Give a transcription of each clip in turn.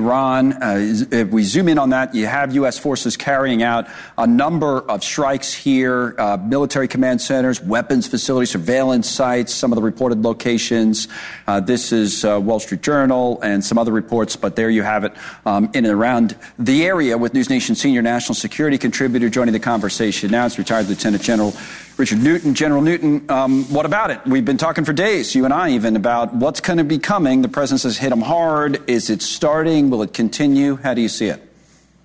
Iran. If we zoom in on that, you have U.S. forces carrying out a number of strikes here, military command centers, weapons facilities, surveillance sites, some of the reported locations. This is Wall Street Journal and some other reports, but there you have it in and around the area with News Nation senior national security contributor joining the conversation now. It's retired Lieutenant General Richard Newton. General Newton, what about it? We've been talking for days, you and I even, about what's going to be coming. The president says hit them hard. Is it starting? Will it continue? How do you see it?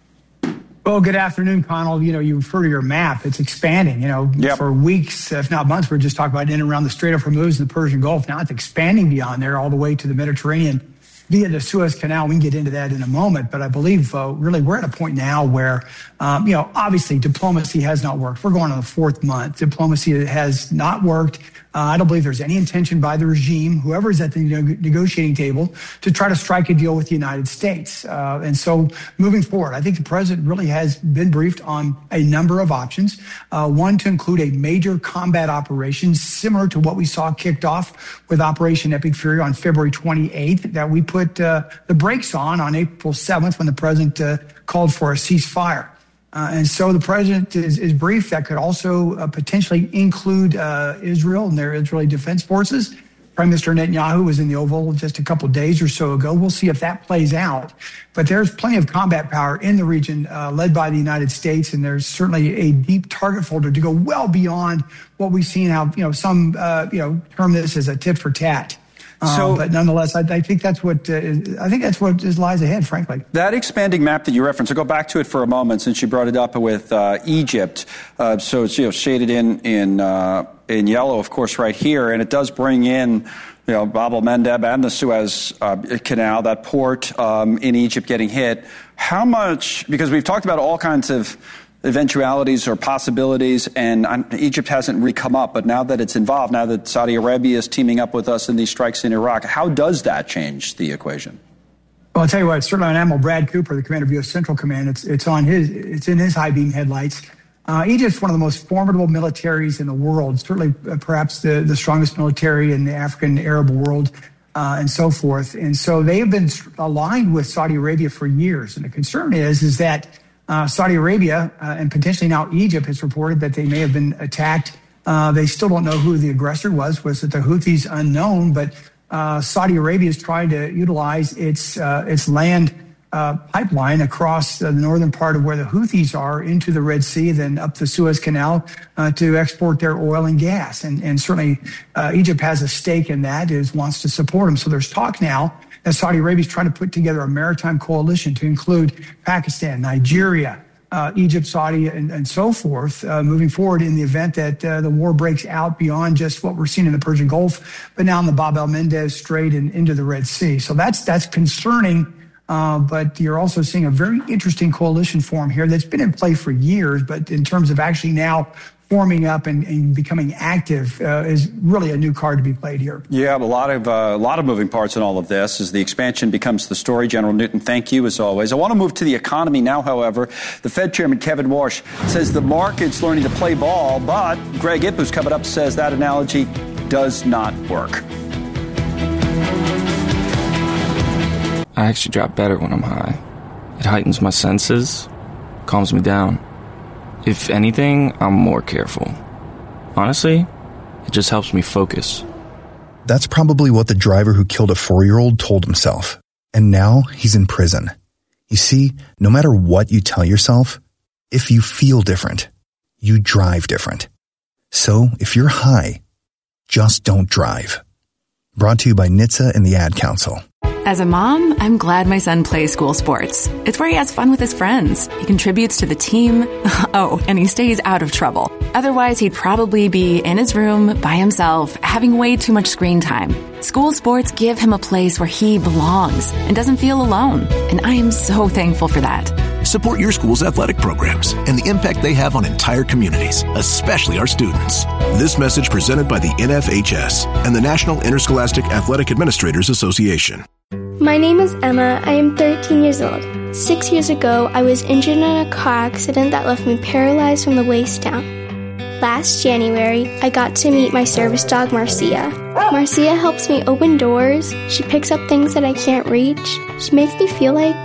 Well, good afternoon, Connell. You refer to your map. It's expanding, for weeks, if not months. We're just talking about in and around the Strait of Hormuz and the Persian Gulf. Now it's expanding beyond there all the way to the Mediterranean via the Suez Canal. We can get into that in a moment, but I believe really we're at a point now where, obviously diplomacy has not worked. We're going on the fourth month. Diplomacy has not worked. I don't believe there's any intention by the regime, whoever's at the negotiating table, to try to strike a deal with the United States. And so moving forward, I think the president really has been briefed on a number of options. One, to include a major combat operation similar to what we saw kicked off with Operation Epic Fury on February 28th, that we put the brakes on April 7th when the president called for a ceasefire. And so the president is briefed. That could also potentially include Israel and their Israeli Defense Forces. Prime Minister Netanyahu was in the Oval just a couple of days or so ago. We'll see if that plays out. But there's plenty of combat power in the region led by the United States, and there's certainly a deep target folder to go well beyond what we've seen. How some term this as a tit for tat. But nonetheless, I think that's what lies ahead, frankly. That expanding map that you referenced, I'll go back to it for a moment since you brought it up with Egypt. So it's shaded in yellow, of course, right here, and it does bring in Bab el-Mandeb and the Suez Canal, that port in Egypt getting hit. How much? Because we've talked about all kinds of eventualities or possibilities, and Egypt hasn't really come up. But now that it's involved, now that Saudi Arabia is teaming up with us in these strikes in Iraq, how does that change the equation? Well, I'll tell you what, certainly on Admiral Brad Cooper, the commander of U.S. Central Command, it's in his high beam headlights. Egypt's one of the most formidable militaries in the world, certainly perhaps the strongest military in the African Arab world, and so forth. And so they have been aligned with Saudi Arabia for years. And the concern is that Saudi Arabia and potentially now Egypt has reported that they may have been attacked. They still don't know who the aggressor was. Was it the Houthis? Unknown. But Saudi Arabia is trying to utilize its land pipeline across the northern part of where the Houthis are into the Red Sea, then up the Suez Canal to export their oil and gas. And certainly Egypt has a stake in that, wants to support them. So there's talk now that Saudi Arabia is trying to put together a maritime coalition to include Pakistan, Nigeria, Egypt, Saudi, and so forth, moving forward in the event that the war breaks out beyond just what we're seeing in the Persian Gulf, but now in the Bab el-Mandeb Strait and into the Red Sea. So that's concerning, but you're also seeing a very interesting coalition form here that's been in play for years, but in terms of actually now forming up and becoming active is really a new card to be played here. Yeah, a lot of moving parts in all of this as the expansion becomes the story. General Newton, thank you as always. I want to move to the economy now, however. The Fed Chairman Kevin Warsh says the market's learning to play ball, but Greg Ip, who's coming up, says that analogy does not work. I actually drop better when I'm high. It heightens my senses, calms me down. If anything, I'm more careful. Honestly, it just helps me focus. That's probably what the driver who killed a 4-year-old told himself. And now he's in prison. You see, no matter what you tell yourself, if you feel different, you drive different. So if you're high, just don't drive. Brought to you by NHTSA and the Ad Council. As a mom, I'm glad my son plays school sports. It's where he has fun with his friends. He contributes to the team. Oh, and he stays out of trouble. Otherwise, he'd probably be in his room by himself, having way too much screen time. School sports give him a place where he belongs and doesn't feel alone. And I am so thankful for that. Support your school's athletic programs and the impact they have on entire communities, especially our students. This message presented by the NFHS and the National Interscholastic Athletic Administrators Association. My name is Emma. I am 13 years old. 6 years ago, I was injured in a car accident that left me paralyzed from the waist down. Last January, I got to meet my service dog, Marcia. Marcia helps me open doors. She picks up things that I can't reach. She makes me feel like